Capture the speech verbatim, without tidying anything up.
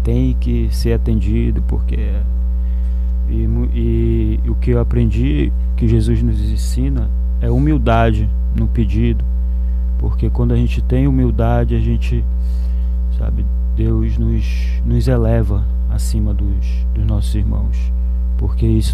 tem que ser atendido, porque e, e, e o que eu aprendi, que Jesus nos ensina, é humildade no pedido, porque quando a gente tem humildade, a gente, sabe, Deus nos, nos eleva acima dos, dos nossos irmãos, porque isso